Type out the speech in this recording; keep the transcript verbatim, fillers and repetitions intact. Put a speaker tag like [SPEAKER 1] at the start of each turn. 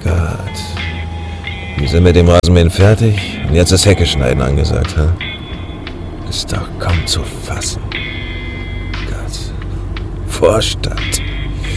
[SPEAKER 1] Gott. Wir sind mit dem Rasenmähen fertig und jetzt ist Hecke-Schneiden angesagt, ha? Ist doch kaum zu fassen. Gott. Vorstadt.